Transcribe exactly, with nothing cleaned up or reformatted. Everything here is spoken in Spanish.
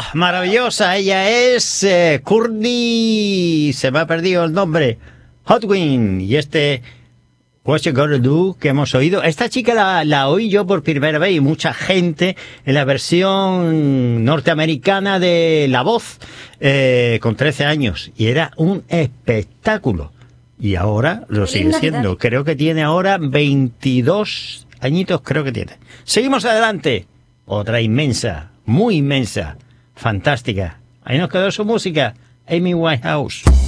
Oh, maravillosa, ella es eh, Courtney, se me ha perdido el nombre, Hotwin, y este What You Gonna Do que hemos oído, esta chica la, la oí yo por primera vez y mucha gente en la versión norteamericana de La Voz, eh, con trece años, y era un espectáculo, y ahora lo sigue siendo, creo que tiene ahora veintidós añitos, creo que tiene. Seguimos adelante, otra inmensa, muy inmensa, fantástica. Ahí nos quedó su música, Amy Winehouse.